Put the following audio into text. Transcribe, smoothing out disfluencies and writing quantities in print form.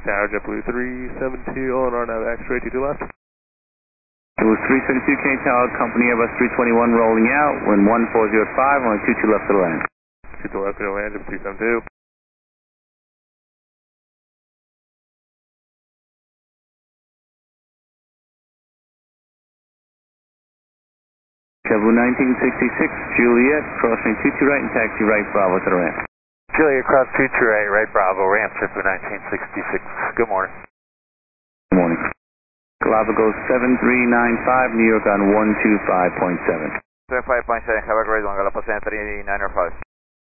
Tower, JetBlue 372 on our nav X-ray 22 left. It was 372 K Tower, company Airbus 321 rolling out, wind 1405, only 22 left to the land. 22 left to the land, JetBlue 372. JetBlue 1966, Juliet, crossing 22 right and taxi right, Bravo to the ramp. Juliet, cross 22 right, Bravo, ramp, JetBlue 1966. Good morning. Good morning. Galapagos 7395, New York on 125.7. 25.7, have a great one, Galapagos 7395.